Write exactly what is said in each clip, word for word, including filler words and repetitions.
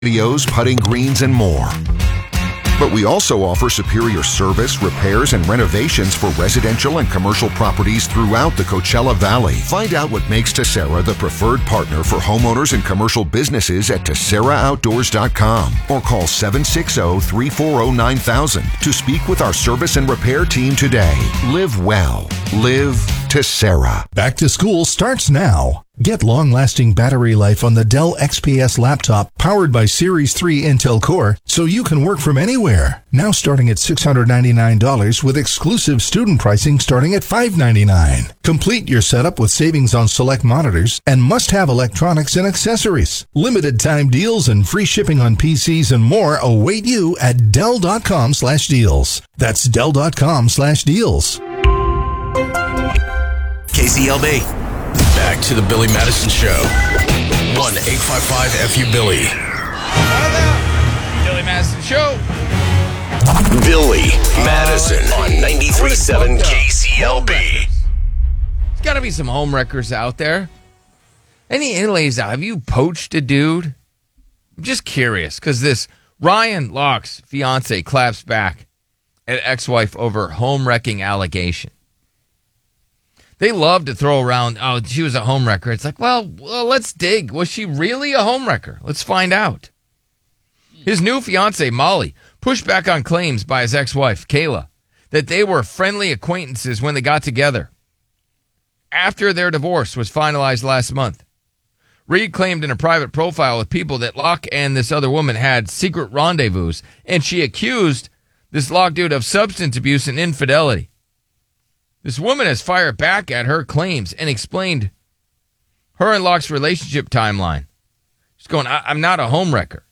videos, putting greens, and more. But we also offer superior service, repairs, and renovations for residential and commercial properties throughout the Coachella Valley. Find out what makes Tessera the preferred partner for homeowners and commercial businesses at Tessera Outdoors dot com or call seven six zero, three four zero, nine thousand to speak with our service and repair team today. Live well. Live Tessera. Back to school starts now. Get long-lasting battery life on the Dell X P S laptop powered by Series three Intel Core so you can work from anywhere. Now starting at six hundred ninety-nine dollars with exclusive student pricing starting at five hundred ninety-nine dollars. Complete your setup with savings on select monitors and must-have electronics and accessories. Limited time deals and free shipping on P Cs and more await you at Dell dot com slash deals. That's Dell dot com slash deals. K C L B. Back to the Billy Madison Show. one eight five five F U Billy. Billy Madison Show. Billy Madison on ninety-three point seven K C L B. There's got to be some home wreckers out there. Any inlays out? Have you poached a dude? I'm just curious because this Ryan Locke's fiance claps back at ex-wife over home wrecking allegation. They love to throw around, oh, she was a home wrecker. It's like, well, well, let's dig. Was she really a home wrecker? Let's find out. His new fiancée, Molly, pushed back on claims by his ex-wife, Kayla, that they were friendly acquaintances when they got together. After their divorce was finalized last month, Reed claimed in a private profile with people that Locke and this other woman had secret rendezvous, and she accused this Locke dude of substance abuse and infidelity. This woman has fired back at her claims and explained her and Locke's relationship timeline. She's going, I- I'm not a home wrecker.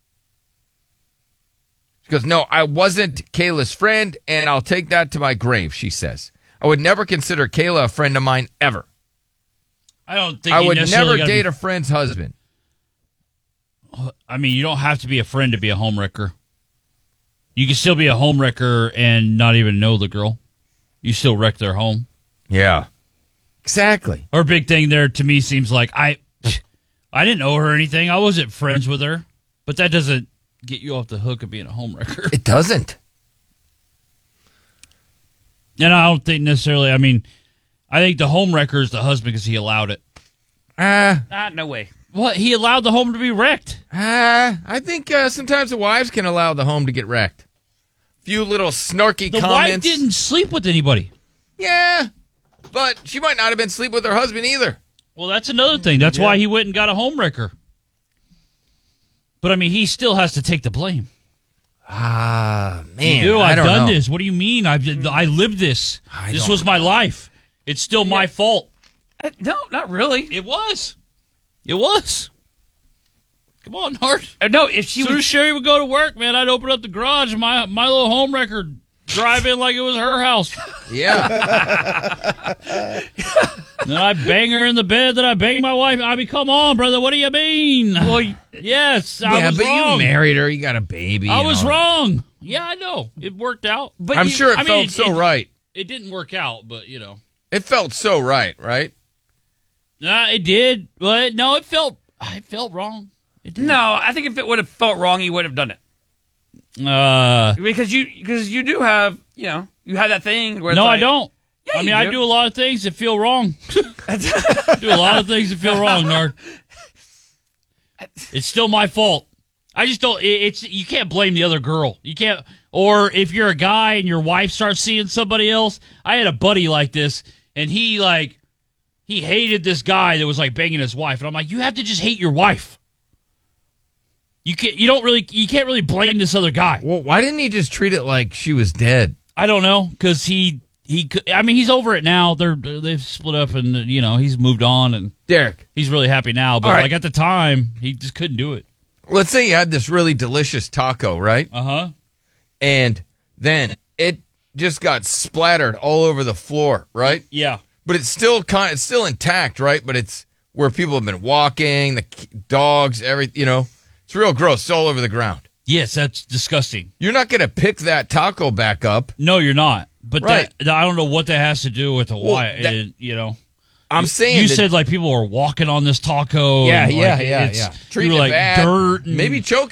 She goes, no, I wasn't Kayla's friend, and I'll take that to my grave, she says. I would never consider Kayla a friend of mine ever. I don't think I you would necessarily never date be, a friend's husband. I mean, you don't have to be a friend to be a home wrecker. You can still be a home wrecker and not even know the girl. You still wreck their home. Yeah, exactly. Her big thing there to me seems like I I didn't owe her anything. I wasn't friends with her. But that doesn't get you off the hook of being a home wrecker. It doesn't. And I don't think necessarily, I mean, I think the home wrecker is the husband because he allowed it. Uh, Ah, no way. What? He allowed the home to be wrecked. uh, I think uh, sometimes the wives can allow the home to get wrecked. Few little snarky The comments. wife didn't sleep with anybody. Yeah, but she might not have been sleeping with her husband either. Well, that's another thing. That's Yeah. why he went and got a home wrecker. But, I mean, he still has to take the blame. Ah, man. You do. I I've don't done know. this. What do you mean? I've I lived this. I this don't was my life. It's still my fault. Uh, no, not really. It was. It was. Come on, Hart. Uh, no, if she As soon was... as Sherry would go to work, man, I'd open up the garage and my, my little home wrecker drive in like it was her house. Yeah. Then I bang her in the bed. Then I bang my wife. I mean, come on, brother. What do you mean? Well, Yes, I yeah, was but wrong. you married her. You got a baby. I and was all. wrong. Yeah, I know. It worked out. but I'm you- sure it I felt mean, so it- right. It didn't work out, but, you know. It felt so right, right? Nah, it did. But, no, it felt, it felt wrong. It did. No, I think if it would have felt wrong, he would have done it. Uh, Because you because you do have, you know, you have that thing where it's no, I like- don't. Yeah, I mean, you I do. do a lot of things that feel wrong. do a lot of things that feel wrong, Nard. It's still my fault. I just don't. It, it's you can't blame the other girl. You can't. Or if you're a guy and your wife starts seeing somebody else. I had a buddy like this, and he like he hated this guy that was like banging his wife, and I'm like, you have to just hate your wife. You can't. You don't really. You can't really blame this other guy. Well, why didn't he just treat it like she was dead? I don't know, because he he. could- I mean, he's over it now. They're they've split up, and you know he's moved on, and Derek, he's really happy now. But All right. like at the time, he just couldn't do it. let's say you had this really delicious taco, right? Uh huh. And then it just got splattered all over the floor, right? Yeah. But it's still kind it's still intact, right? But it's where people have been walking, the k- dogs, every, you know, it's real gross. It's all over the ground. Yes, that's disgusting. You're not going to pick that taco back up. No, you're not. But Right. that, I don't know what that has to do with the Well, why. that- it- you know. I'm saying you that- said like people were walking on this taco. Yeah, and, yeah, like, yeah, it's- yeah. You Treated were like bad. dirt, and Maybe choking.